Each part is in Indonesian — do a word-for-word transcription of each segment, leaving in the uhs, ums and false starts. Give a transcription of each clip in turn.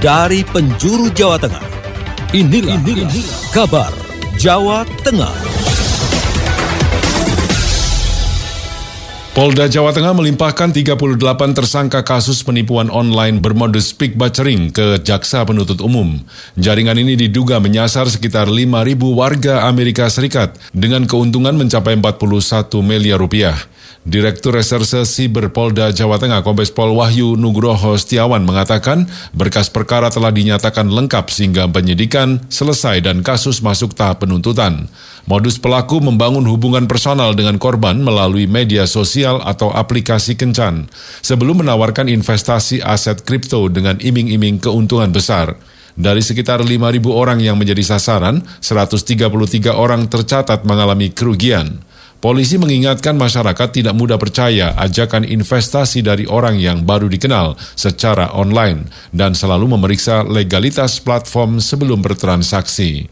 dari penjuru Jawa Tengah. Inilah, inilah, inilah kabar Jawa Tengah. Polda Jawa Tengah melimpahkan tiga puluh delapan tersangka kasus penipuan online bermodus speak butchering ke Jaksa Penuntut Umum. Jaringan ini diduga menyasar sekitar lima ribu warga Amerika Serikat dengan keuntungan mencapai empat puluh satu miliar rupiah. Direktur Reserse Siber Polda Jawa Tengah Kombes Pol Wahyu Nugroho Setiawan mengatakan berkas perkara telah dinyatakan lengkap sehingga penyidikan selesai dan kasus masuk tahap penuntutan. Modus pelaku membangun hubungan personal dengan korban melalui media sosial atau aplikasi kencan sebelum menawarkan investasi aset kripto dengan iming-iming keuntungan besar. Dari sekitar lima ribu orang yang menjadi sasaran, seratus tiga puluh tiga orang tercatat mengalami kerugian. Polisi mengingatkan masyarakat tidak mudah percaya ajakan investasi dari orang yang baru dikenal secara online dan selalu memeriksa legalitas platform sebelum bertransaksi.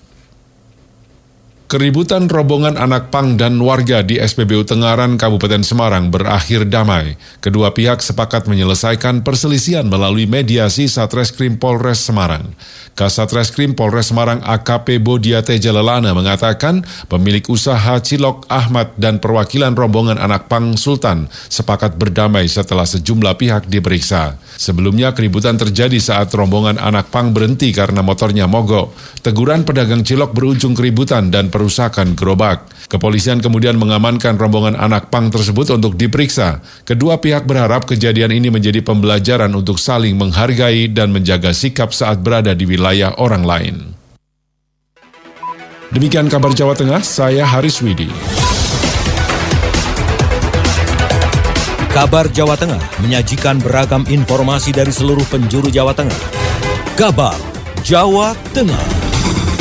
Keributan rombongan anak pang dan warga di S P B U Tengaran, Kabupaten Semarang berakhir damai. Kedua pihak sepakat menyelesaikan perselisihan melalui mediasi Satreskrim Polres Semarang. Kasatreskrim Polres Semarang A K P Bodia Teja Lelana mengatakan pemilik usaha Cilok Ahmad dan perwakilan rombongan anak pang Sultan sepakat berdamai setelah sejumlah pihak diperiksa. Sebelumnya keributan terjadi saat rombongan anak pang berhenti karena motornya mogok. Teguran pedagang cilok berujung keributan dan perusakan gerobak. Kepolisian kemudian mengamankan rombongan anak pang tersebut untuk diperiksa. Kedua pihak berharap kejadian ini menjadi pembelajaran untuk saling menghargai dan menjaga sikap saat berada di wilayah orang lain. Demikian kabar Jawa Tengah, saya Haris Widi. Kabar Jawa Tengah menyajikan beragam informasi dari seluruh penjuru Jawa Tengah. Kabar Jawa Tengah.